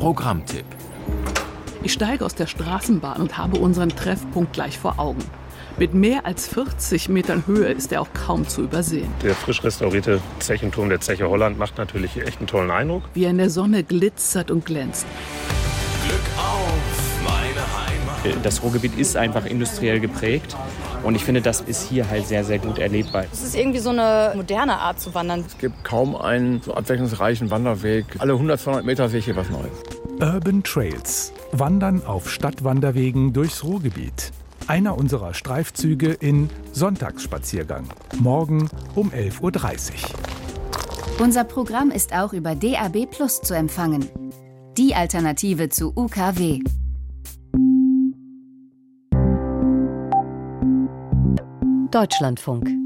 Programmtipp. Ich steige aus der Straßenbahn und habe unseren Treffpunkt gleich vor Augen. Mit mehr als 40 Metern Höhe ist er auch kaum zu übersehen. Der frisch restaurierte Zechenturm der Zeche Holland macht natürlich echt einen tollen Eindruck. Wie er in der Sonne glitzert und glänzt. Glück auf, meine Heimat. Das Ruhrgebiet ist einfach industriell geprägt. Und ich finde, das ist hier halt sehr, sehr gut erlebbar. Es ist irgendwie so eine moderne Art zu wandern. Es gibt kaum einen so abwechslungsreichen Wanderweg. Alle 100, 200 Meter sehe ich hier was Neues. Urban Trails. Wandern auf Stadtwanderwegen durchs Ruhrgebiet. Einer unserer Streifzüge in Sonntagsspaziergang. Morgen um 11:30 Uhr. Unser Programm ist auch über DAB+ zu empfangen. Die Alternative zu UKW. Deutschlandfunk.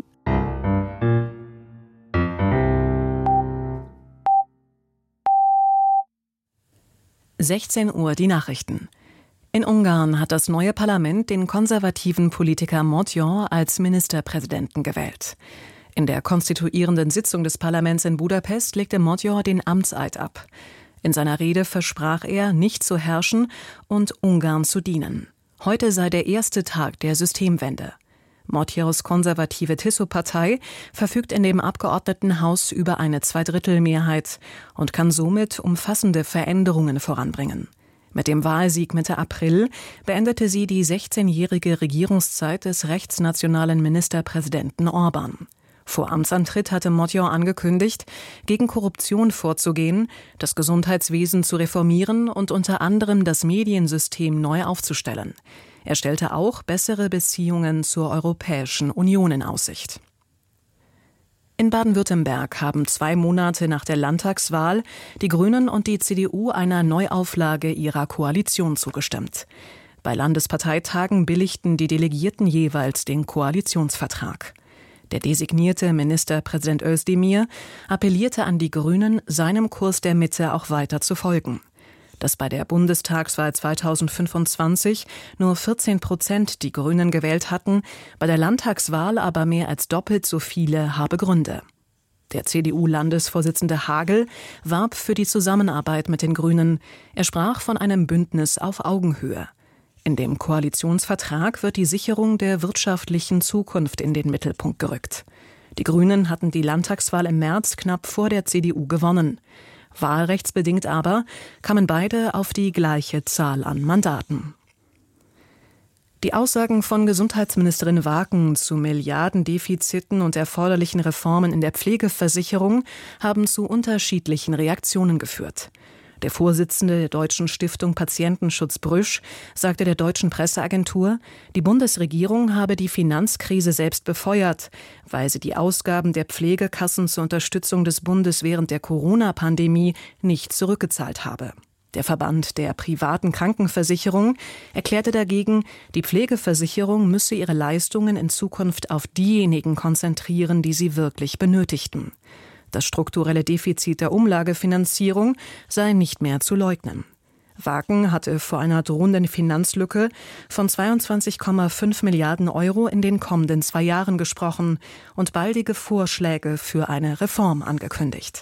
(16 Uhr) die Nachrichten. In Ungarn hat das neue Parlament den konservativen Politiker Motyor als Ministerpräsidenten gewählt. In der konstituierenden Sitzung des Parlaments in Budapest legte Motyor den Amtseid ab. In seiner Rede versprach er, nicht zu herrschen und Ungarn zu dienen. Heute sei der erste Tag der Systemwende. Motyors konservative Tiso-Partei verfügt in dem Abgeordnetenhaus über eine Zweidrittelmehrheit und kann somit umfassende Veränderungen voranbringen. Mit dem Wahlsieg Mitte April beendete sie die 16-jährige Regierungszeit des rechtsnationalen Ministerpräsidenten Orbán. Vor Amtsantritt hatte Motyor angekündigt, gegen Korruption vorzugehen, das Gesundheitswesen zu reformieren und unter anderem das Mediensystem neu aufzustellen. Er stellte auch bessere Beziehungen zur Europäischen Union in Aussicht. In Baden-Württemberg haben 2 Monate nach der Landtagswahl die Grünen und die CDU einer Neuauflage ihrer Koalition zugestimmt. Bei Landesparteitagen billigten die Delegierten jeweils den Koalitionsvertrag. Der designierte Ministerpräsident Özdemir appellierte an die Grünen, seinem Kurs der Mitte auch weiter zu folgen. Dass bei der Bundestagswahl 2025 nur 14% die Grünen gewählt hatten, bei der Landtagswahl aber mehr als doppelt so viele, habe Gründe. Der CDU-Landesvorsitzende Hagel warb für die Zusammenarbeit mit den Grünen. Er sprach von einem Bündnis auf Augenhöhe. In dem Koalitionsvertrag wird die Sicherung der wirtschaftlichen Zukunft in den Mittelpunkt gerückt. Die Grünen hatten die Landtagswahl im März knapp vor der CDU gewonnen. Wahlrechtsbedingt aber kamen beide auf die gleiche Zahl an Mandaten. Die Aussagen von Gesundheitsministerin Waken zu Milliardendefiziten und erforderlichen Reformen in der Pflegeversicherung haben zu unterschiedlichen Reaktionen geführt. Der Vorsitzende der Deutschen Stiftung Patientenschutz Brüsch sagte der deutschen Presseagentur, die Bundesregierung habe die Finanzkrise selbst befeuert, weil sie die Ausgaben der Pflegekassen zur Unterstützung des Bundes während der Corona-Pandemie nicht zurückgezahlt habe. Der Verband der privaten Krankenversicherung erklärte dagegen, die Pflegeversicherung müsse ihre Leistungen in Zukunft auf diejenigen konzentrieren, die sie wirklich benötigten. Das strukturelle Defizit der Umlagefinanzierung sei nicht mehr zu leugnen. Waken hatte vor einer drohenden Finanzlücke von 22,5 Milliarden Euro in den kommenden 2 Jahren gesprochen und baldige Vorschläge für eine Reform angekündigt.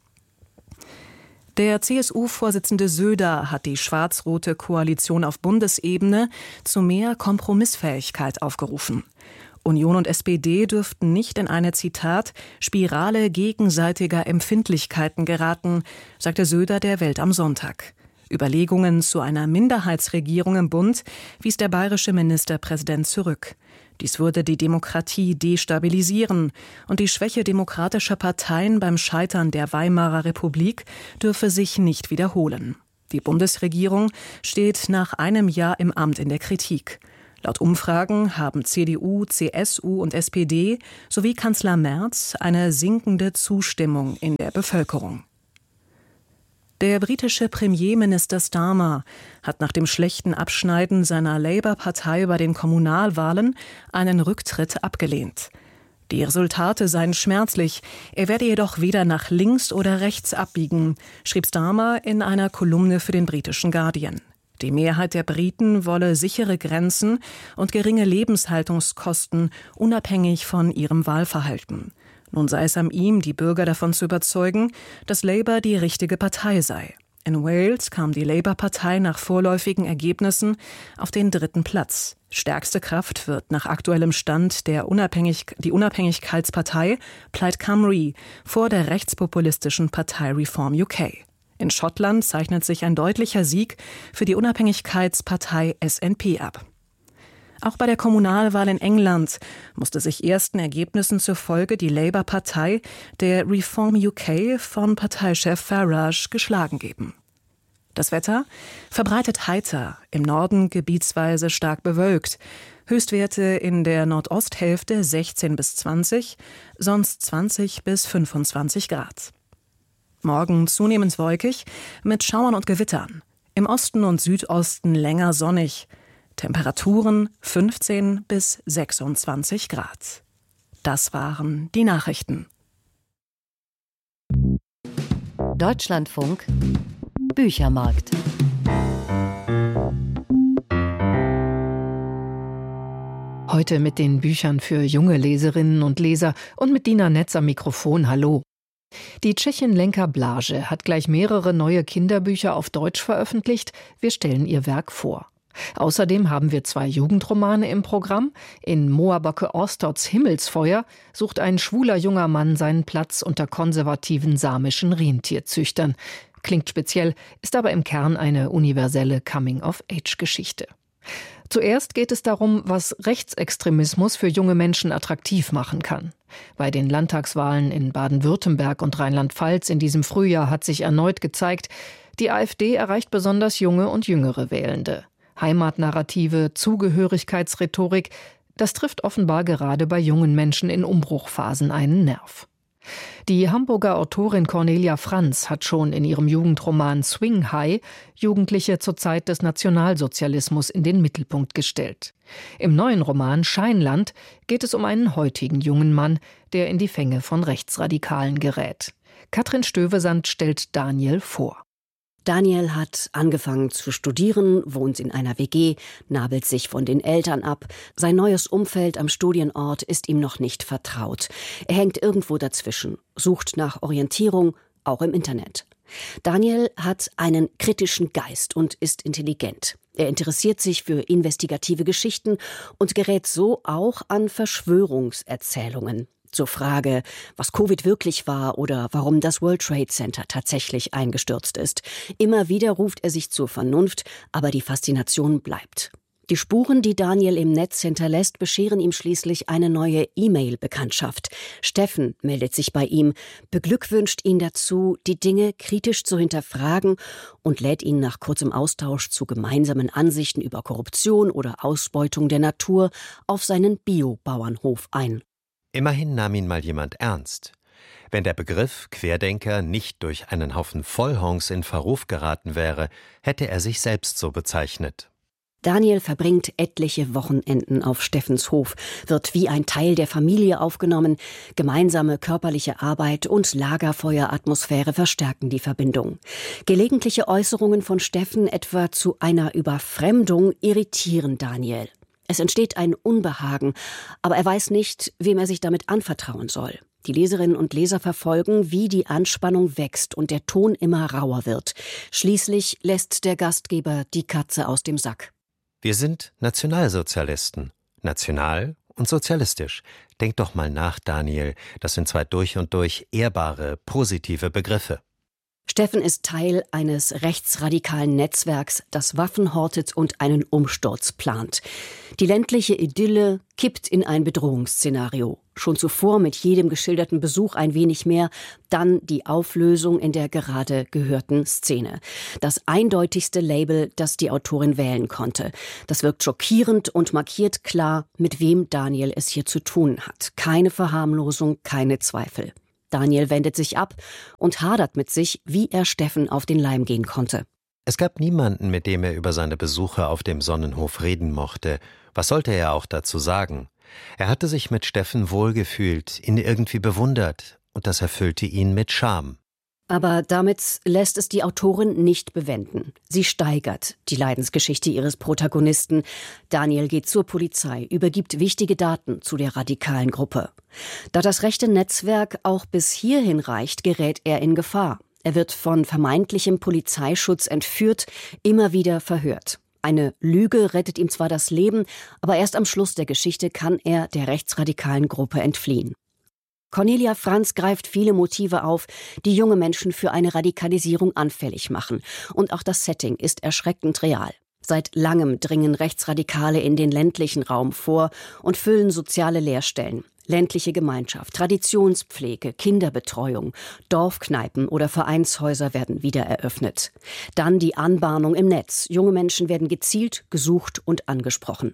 Der CSU-Vorsitzende Söder hat die schwarz-rote Koalition auf Bundesebene zu mehr Kompromissfähigkeit aufgerufen. Union und SPD dürften nicht in eine, Zitat, Spirale gegenseitiger Empfindlichkeiten geraten, sagte Söder der Welt am Sonntag. Überlegungen zu einer Minderheitsregierung im Bund wies der bayerische Ministerpräsident zurück. Dies würde die Demokratie destabilisieren und die Schwäche demokratischer Parteien beim Scheitern der Weimarer Republik dürfe sich nicht wiederholen. Die Bundesregierung steht nach einem Jahr im Amt in der Kritik. Laut Umfragen haben CDU, CSU und SPD sowie Kanzler Merz eine sinkende Zustimmung in der Bevölkerung. Der britische Premierminister Starmer hat nach dem schlechten Abschneiden seiner Labour-Partei bei den Kommunalwahlen einen Rücktritt abgelehnt. Die Resultate seien schmerzlich, er werde jedoch weder nach links oder rechts abbiegen, schrieb Starmer in einer Kolumne für den britischen Guardian. Die Mehrheit der Briten wolle sichere Grenzen und geringe Lebenshaltungskosten, unabhängig von ihrem Wahlverhalten. Nun sei es an ihm, die Bürger davon zu überzeugen, dass Labour die richtige Partei sei. In Wales kam die Labour-Partei nach vorläufigen Ergebnissen auf den 3. Platz. Stärkste Kraft wird nach aktuellem Stand die Unabhängigkeitspartei Plaid Cymru vor der rechtspopulistischen Partei Reform UK. In Schottland zeichnet sich ein deutlicher Sieg für die Unabhängigkeitspartei SNP ab. Auch bei der Kommunalwahl in England musste sich ersten Ergebnissen zufolge die Labour-Partei der Reform UK von Parteichef Farage geschlagen geben. Das Wetter verbreitet heiter, im Norden gebietsweise stark bewölkt. Höchstwerte in der Nordosthälfte 16 bis 20, sonst 20 bis 25 Grad. Morgen zunehmend wolkig mit Schauern und Gewittern. Im Osten und Südosten länger sonnig. Temperaturen 15 bis 26 Grad. Das waren die Nachrichten. Deutschlandfunk Büchermarkt. Heute mit den Büchern für junge Leserinnen und Leser und mit Dina Netz am Mikrofon. Hallo. Die Tschechin Lenka Blage hat gleich mehrere neue Kinderbücher auf Deutsch veröffentlicht. Wir stellen ihr Werk vor. Außerdem haben wir 2 Jugendromane im Programm. In Moabake Orstods Himmelsfeuer sucht ein schwuler junger Mann seinen Platz unter konservativen samischen Rentierzüchtern. Klingt speziell, ist aber im Kern eine universelle Coming-of-Age-Geschichte. Zuerst geht es darum, was Rechtsextremismus für junge Menschen attraktiv machen kann. Bei den Landtagswahlen in Baden-Württemberg und Rheinland-Pfalz in diesem Frühjahr hat sich erneut gezeigt, die AfD erreicht besonders junge und jüngere Wählende. Heimatnarrative, Zugehörigkeitsrhetorik, das trifft offenbar gerade bei jungen Menschen in Umbruchphasen einen Nerv. Die Hamburger Autorin Cornelia Franz hat schon in ihrem Jugendroman Swing High Jugendliche zur Zeit des Nationalsozialismus in den Mittelpunkt gestellt. Im neuen Roman Scheinland geht es um einen heutigen jungen Mann, der in die Fänge von Rechtsradikalen gerät. Katrin Stövesand stellt Daniel vor. Daniel hat angefangen zu studieren, wohnt in einer WG, nabelt sich von den Eltern ab. Sein neues Umfeld am Studienort ist ihm noch nicht vertraut. Er hängt irgendwo dazwischen, sucht nach Orientierung, auch im Internet. Daniel hat einen kritischen Geist und ist intelligent. Er interessiert sich für investigative Geschichten und gerät so auch an Verschwörungserzählungen. Zur Frage, was Covid wirklich war oder warum das World Trade Center tatsächlich eingestürzt ist. Immer wieder ruft er sich zur Vernunft, aber die Faszination bleibt. Die Spuren, die Daniel im Netz hinterlässt, bescheren ihm schließlich eine neue E-Mail-Bekanntschaft. Steffen meldet sich bei ihm, beglückwünscht ihn dazu, die Dinge kritisch zu hinterfragen und lädt ihn nach kurzem Austausch zu gemeinsamen Ansichten über Korruption oder Ausbeutung der Natur auf seinen Biobauernhof ein. Immerhin nahm ihn mal jemand ernst. Wenn der Begriff Querdenker nicht durch einen Haufen Vollhongs in Verruf geraten wäre, hätte er sich selbst so bezeichnet. Daniel verbringt etliche Wochenenden auf Steffens Hof, wird wie ein Teil der Familie aufgenommen. Gemeinsame körperliche Arbeit und Lagerfeueratmosphäre verstärken die Verbindung. Gelegentliche Äußerungen von Steffen etwa zu einer Überfremdung irritieren Daniel. Es entsteht ein Unbehagen, aber er weiß nicht, wem er sich damit anvertrauen soll. Die Leserinnen und Leser verfolgen, wie die Anspannung wächst und der Ton immer rauer wird. Schließlich lässt der Gastgeber die Katze aus dem Sack. Wir sind Nationalsozialisten. National und sozialistisch. Denk doch mal nach, Daniel. Das sind 2 durch und durch ehrbare, positive Begriffe. Steffen ist Teil eines rechtsradikalen Netzwerks, das Waffen hortet und einen Umsturz plant. Die ländliche Idylle kippt in ein Bedrohungsszenario. Schon zuvor mit jedem geschilderten Besuch ein wenig mehr, dann die Auflösung in der gerade gehörten Szene. Das eindeutigste Label, das die Autorin wählen konnte. Das wirkt schockierend und markiert klar, mit wem Daniel es hier zu tun hat. Keine Verharmlosung, keine Zweifel. Daniel wendet sich ab und hadert mit sich, wie er Steffen auf den Leim gehen konnte. Es gab niemanden, mit dem er über seine Besuche auf dem Sonnenhof reden mochte. Was sollte er auch dazu sagen? Er hatte sich mit Steffen wohlgefühlt, ihn irgendwie bewundert, und das erfüllte ihn mit Scham. Aber damit lässt es die Autorin nicht bewenden. Sie steigert die Leidensgeschichte ihres Protagonisten. Daniel geht zur Polizei, übergibt wichtige Daten zu der radikalen Gruppe. Da das rechte Netzwerk auch bis hierhin reicht, gerät er in Gefahr. Er wird von vermeintlichem Polizeischutz entführt, immer wieder verhört. Eine Lüge rettet ihm zwar das Leben, aber erst am Schluss der Geschichte kann er der rechtsradikalen Gruppe entfliehen. Cornelia Franz greift viele Motive auf, die junge Menschen für eine Radikalisierung anfällig machen. Und auch das Setting ist erschreckend real. Seit langem dringen Rechtsradikale in den ländlichen Raum vor und füllen soziale Leerstellen. Ländliche Gemeinschaft, Traditionspflege, Kinderbetreuung, Dorfkneipen oder Vereinshäuser werden wieder eröffnet. Dann die Anbahnung im Netz. Junge Menschen werden gezielt, gesucht und angesprochen.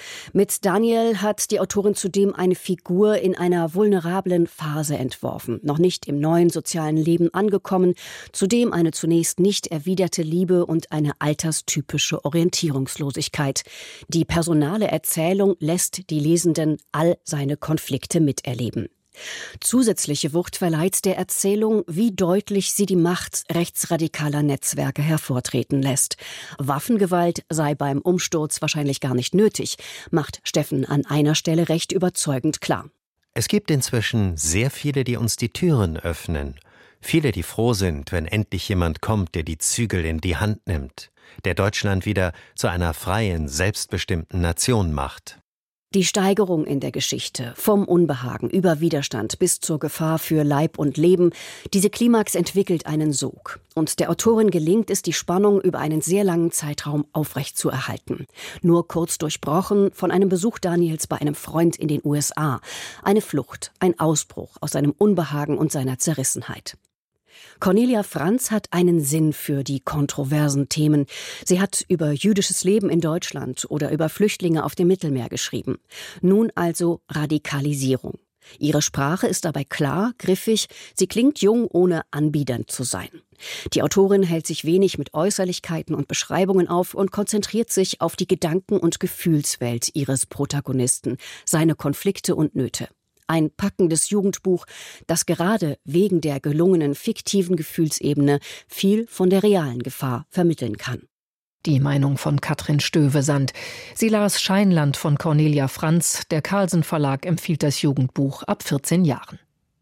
Mit Daniel hat die Autorin zudem eine Figur in einer vulnerablen Phase entworfen, noch nicht im neuen sozialen Leben angekommen, zudem eine zunächst nicht erwiderte Liebe und eine alterstypische Orientierungslosigkeit. Die personale Erzählung lässt die Lesenden all seine Konflikte miterleben. Zusätzliche Wucht verleiht der Erzählung, wie deutlich sie die Macht rechtsradikaler Netzwerke hervortreten lässt. Waffengewalt sei beim Umsturz wahrscheinlich gar nicht nötig, macht Steffen an einer Stelle recht überzeugend klar. Es gibt inzwischen sehr viele, die uns die Türen öffnen. Viele, die froh sind, wenn endlich jemand kommt, der die Zügel in die Hand nimmt, der Deutschland wieder zu einer freien, selbstbestimmten Nation macht. Die Steigerung in der Geschichte, vom Unbehagen über Widerstand bis zur Gefahr für Leib und Leben, diese Klimax entwickelt einen Sog. Und der Autorin gelingt es, die Spannung über einen sehr langen Zeitraum aufrechtzuerhalten. Nur kurz durchbrochen von einem Besuch Daniels bei einem Freund in den USA. Eine Flucht, ein Ausbruch aus seinem Unbehagen und seiner Zerrissenheit. Cornelia Franz hat einen Sinn für die kontroversen Themen. Sie hat über jüdisches Leben in Deutschland oder über Flüchtlinge auf dem Mittelmeer geschrieben. Nun also Radikalisierung. Ihre Sprache ist dabei klar, griffig, sie klingt jung, ohne anbiedernd zu sein. Die Autorin hält sich wenig mit Äußerlichkeiten und Beschreibungen auf und konzentriert sich auf die Gedanken- und Gefühlswelt ihres Protagonisten, seine Konflikte und Nöte. Ein packendes Jugendbuch, das gerade wegen der gelungenen fiktiven Gefühlsebene viel von der realen Gefahr vermitteln kann. Die Meinung von Katrin Stövesand. Sie las Scheinland von Cornelia Franz. Der Carlsen Verlag empfiehlt das Jugendbuch ab 14 Jahren.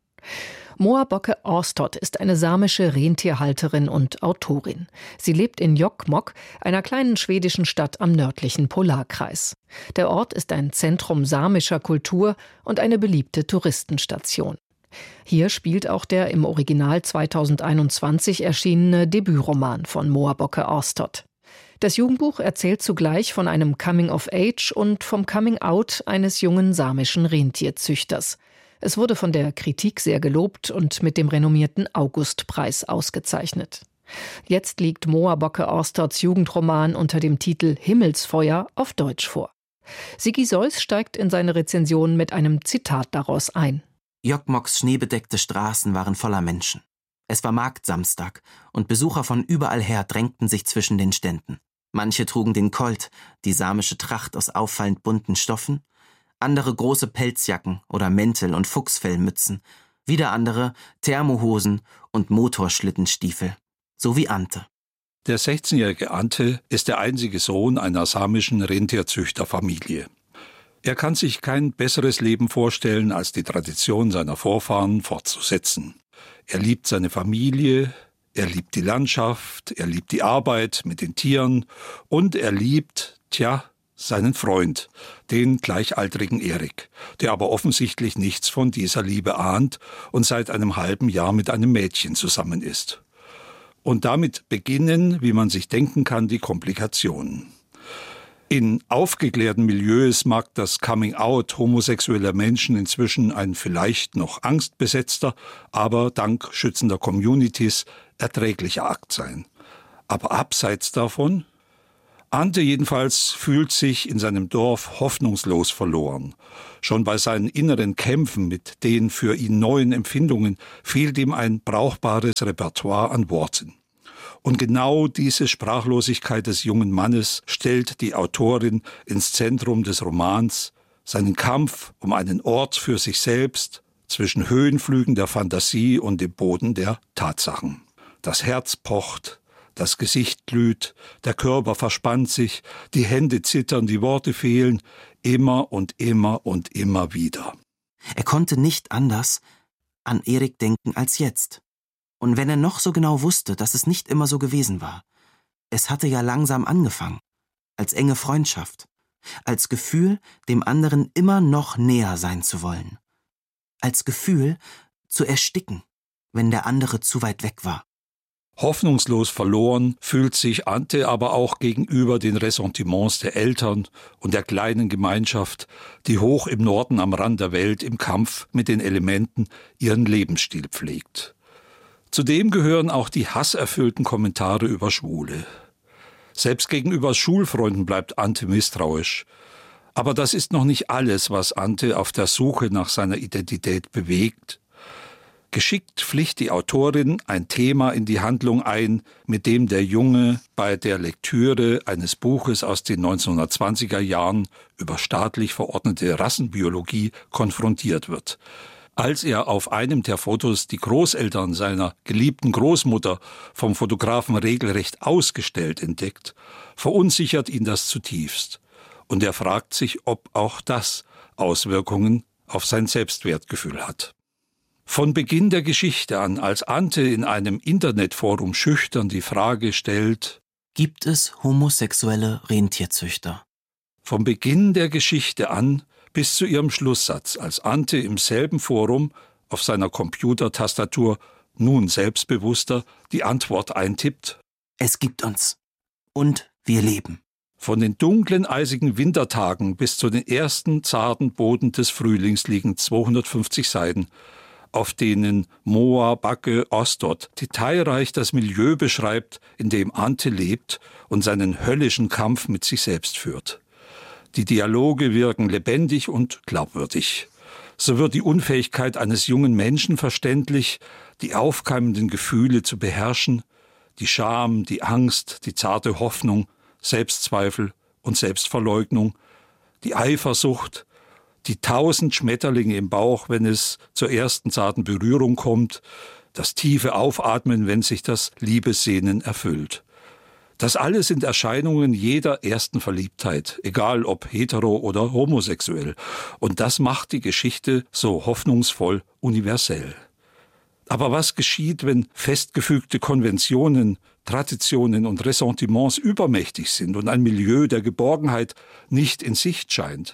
Moa Bocke-Åstott ist eine samische Rentierhalterin und Autorin. Sie lebt in Jokkmokk, einer kleinen schwedischen Stadt am nördlichen Polarkreis. Der Ort ist ein Zentrum samischer Kultur und eine beliebte Touristenstation. Hier spielt auch der im Original 2021 erschienene Debütroman von Moa Bocke-Åstott. Das Jugendbuch erzählt zugleich von einem Coming-of-Age und vom Coming-out eines jungen samischen Rentierzüchters. Es wurde von der Kritik sehr gelobt und mit dem renommierten Augustpreis ausgezeichnet. Jetzt liegt Moa Bocke-Åstotts Jugendroman unter dem Titel Himmelsfeuer auf Deutsch vor. Sigi Seuss steigt in seine Rezension mit einem Zitat daraus ein. Jokkmokks schneebedeckte Straßen waren voller Menschen. Es war Marktsamstag und Besucher von überall her drängten sich zwischen den Ständen. Manche trugen den Colt, die samische Tracht aus auffallend bunten Stoffen, andere große Pelzjacken oder Mäntel und Fuchsfellmützen, wieder andere Thermohosen und Motorschlittenstiefel, so wie Ante. Der 16-jährige Ante ist der einzige Sohn einer samischen Rentierzüchterfamilie. Er kann sich kein besseres Leben vorstellen, als die Tradition seiner Vorfahren fortzusetzen. Er liebt seine Familie, er liebt die Landschaft, er liebt die Arbeit mit den Tieren und er liebt, seinen Freund, den gleichaltrigen Erik, der aber offensichtlich nichts von dieser Liebe ahnt und seit einem halben Jahr mit einem Mädchen zusammen ist. Und damit beginnen, wie man sich denken kann, die Komplikationen. In aufgeklärten Milieus mag das Coming-out homosexueller Menschen inzwischen ein vielleicht noch angstbesetzter, aber dank schützender Communities erträglicher Akt sein. Aber abseits davon? Ante jedenfalls fühlt sich in seinem Dorf hoffnungslos verloren. Schon bei seinen inneren Kämpfen mit den für ihn neuen Empfindungen fehlt ihm ein brauchbares Repertoire an Worten. Und genau diese Sprachlosigkeit des jungen Mannes stellt die Autorin ins Zentrum des Romans, seinen Kampf um einen Ort für sich selbst zwischen Höhenflügen der Fantasie und dem Boden der Tatsachen. Das Herz pocht, das Gesicht glüht, der Körper verspannt sich, die Hände zittern, die Worte fehlen, immer und immer und immer wieder. Er konnte nicht anders an Erik denken als jetzt. Und wenn er noch so genau wusste, dass es nicht immer so gewesen war, es hatte ja langsam angefangen, als enge Freundschaft, als Gefühl, dem anderen immer noch näher sein zu wollen, als Gefühl, zu ersticken, wenn der andere zu weit weg war. Hoffnungslos verloren fühlt sich Ante aber auch gegenüber den Ressentiments der Eltern und der kleinen Gemeinschaft, die hoch im Norden am Rand der Welt im Kampf mit den Elementen ihren Lebensstil pflegt. Zudem gehören auch die hasserfüllten Kommentare über Schwule. Selbst gegenüber Schulfreunden bleibt Ante misstrauisch. Aber das ist noch nicht alles, was Ante auf der Suche nach seiner Identität bewegt. Geschickt pflicht die Autorin ein Thema in die Handlung ein, mit dem der Junge bei der Lektüre eines Buches aus den 1920er Jahren über staatlich verordnete Rassenbiologie konfrontiert wird. Als er auf einem der Fotos die Großeltern seiner geliebten Großmutter vom Fotografen regelrecht ausgestellt entdeckt, verunsichert ihn das zutiefst. Und er fragt sich, ob auch das Auswirkungen auf sein Selbstwertgefühl hat. Von Beginn der Geschichte an, als Ante in einem Internetforum schüchtern die Frage stellt: Gibt es homosexuelle Rentierzüchter? Vom Beginn der Geschichte an bis zu ihrem Schlusssatz, als Ante im selben Forum auf seiner Computertastatur nun selbstbewusster die Antwort eintippt: Es gibt uns. Und wir leben. Von den dunklen, eisigen Wintertagen bis zu den ersten zarten Boden des Frühlings liegen 250 Seiten, auf denen Moa Backe Ostot detailreich das Milieu beschreibt, in dem Ante lebt und seinen höllischen Kampf mit sich selbst führt. Die Dialoge wirken lebendig und glaubwürdig. So wird die Unfähigkeit eines jungen Menschen verständlich, die aufkeimenden Gefühle zu beherrschen, die Scham, die Angst, die zarte Hoffnung, Selbstzweifel und Selbstverleugnung, die Eifersucht, die 1000 Schmetterlinge im Bauch, wenn es zur ersten zarten Berührung kommt, das tiefe Aufatmen, wenn sich das Liebessehnen erfüllt. Das alles sind Erscheinungen jeder ersten Verliebtheit, egal ob hetero oder homosexuell. Und das macht die Geschichte so hoffnungsvoll universell. Aber was geschieht, wenn festgefügte Konventionen, Traditionen und Ressentiments übermächtig sind und ein Milieu der Geborgenheit nicht in Sicht scheint?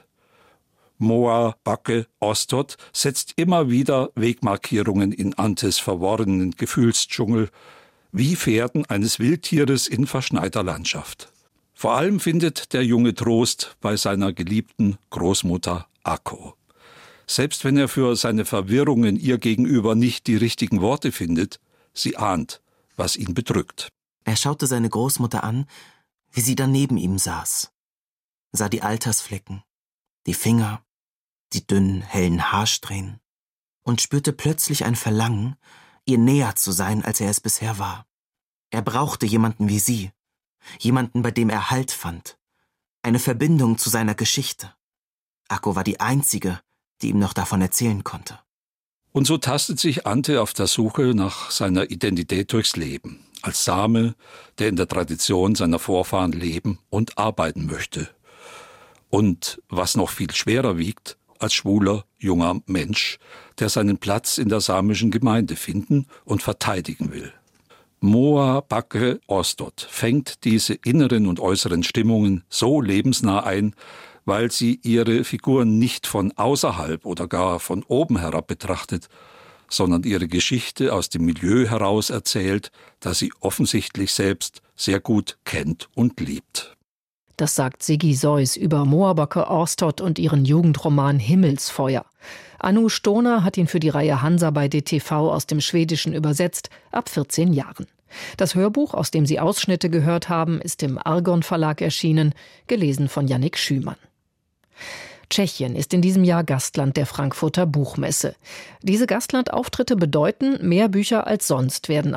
Moa Backe Ostot setzt immer wieder Wegmarkierungen in Antes verworrenen Gefühlsdschungel, wie Fährten eines Wildtieres in verschneiter Landschaft. Vor allem findet der Junge Trost bei seiner geliebten Großmutter Akko. Selbst wenn er für seine Verwirrungen ihr gegenüber nicht die richtigen Worte findet, sie ahnt, was ihn bedrückt. Er schaute seine Großmutter an, wie sie da neben ihm saß, sah die Altersflecken, die Finger, die dünnen, hellen Haarsträhnen und spürte plötzlich ein Verlangen, ihr näher zu sein, als er es bisher war. Er brauchte jemanden wie sie, jemanden, bei dem er Halt fand, eine Verbindung zu seiner Geschichte. Akko war die einzige, die ihm noch davon erzählen konnte. Und so tastet sich Ante auf der Suche nach seiner Identität durchs Leben, als Same, der in der Tradition seiner Vorfahren leben und arbeiten möchte. Und was noch viel schwerer wiegt, als schwuler, junger Mensch, der seinen Platz in der samischen Gemeinde finden und verteidigen will. Moa Backe Ostot fängt diese inneren und äußeren Stimmungen so lebensnah ein, weil sie ihre Figuren nicht von außerhalb oder gar von oben herab betrachtet, sondern ihre Geschichte aus dem Milieu heraus erzählt, das sie offensichtlich selbst sehr gut kennt und liebt. Das sagt Siggi Seuss über Moa Backe Ostot und ihren Jugendroman Himmelsfeuer. Anu Stoner hat ihn für die Reihe Hansa bei DTV aus dem Schwedischen übersetzt, ab 14 Jahren. Das Hörbuch, aus dem Sie Ausschnitte gehört haben, ist im Argon Verlag erschienen, gelesen von Yannick Schümann. Tschechien ist in diesem Jahr Gastland der Frankfurter Buchmesse. Diese Gastlandauftritte bedeuten, mehr Bücher als sonst werden